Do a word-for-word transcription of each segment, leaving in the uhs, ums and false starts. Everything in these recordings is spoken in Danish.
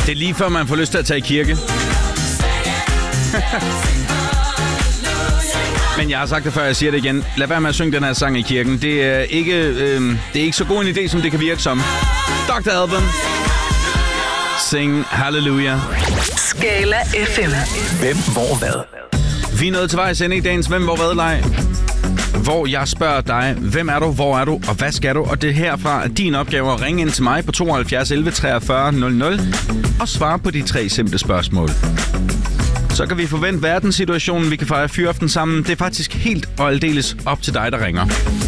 Det er lige før, man får lyst til at tage i kirke. Men jeg har sagt det før, jeg siger det igen. Lad være med at synge den her sang i kirken. Det er ikke, øh, det er ikke så god en idé, som det kan virke som. doktor Alban. Sing Hallelujah. Skala F M. Hvem, hvor, hvad? Vi er nået til vejs ende i dagens Hvem, hvor, hvad leg. Hvor jeg spørger dig, hvem er du, hvor er du, og hvad skal du? Og det er herfra din opgave at ringe ind til mig på tooghalvfjerds elleve treogfyrre nul nul og svare på de tre simple spørgsmål. Så kan vi forvente verdenssituationen, vi kan fejre fyraften sammen. Det er faktisk helt og aldeles op til dig, der ringer.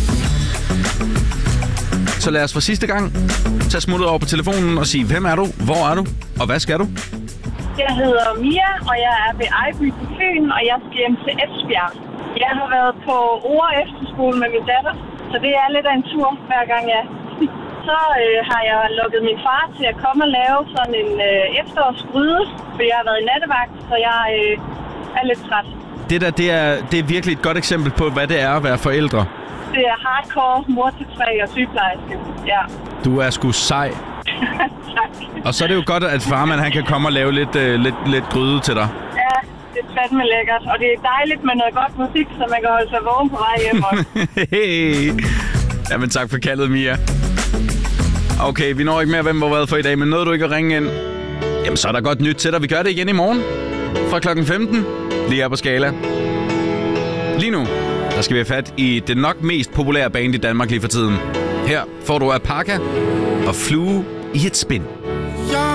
Så lad os for sidste gang tage smuttet over på telefonen og sige, hvem er du, hvor er du, og hvad skal du? Jeg hedder Mia, og jeg er ved Ejby på Fyn, og jeg skal hjem til Esbjerg. Jeg har været på Ore Efterskole med min datter, så det er lidt af en tur, hver gang jeg... Så øh, har jeg lukket min far til at komme og lave sådan en øh, efterårsgryde, for jeg har været i nattevagt, så jeg øh, er lidt træt. Det der, det er, det er virkelig et godt eksempel på, hvad det er at være forældre. Det er hardcore, mor til tre og sygeplejerske, ja. Du er sgu sej. Tak. Og så er det jo godt, at farmand han kan komme og lave lidt, øh, lidt, lidt gryde til dig. Ja, det er fandme lækkert, og det er dejligt med noget godt musik, så man kan holde sig vågen på vej hjem også. Hey. Jamen tak for kaldet, Mia. Okay, vi når ikke mere, hvem hvor hvad for i dag, men nåede du ikke at ringe ind? Jamen, så er der godt nyt til dig. Vi gør det igen i morgen fra klokken femten, lige her på Skala. Lige nu, der skal vi have fat i det nok mest populære band i Danmark lige for tiden. Her får du Alpaca og Flue i et spin.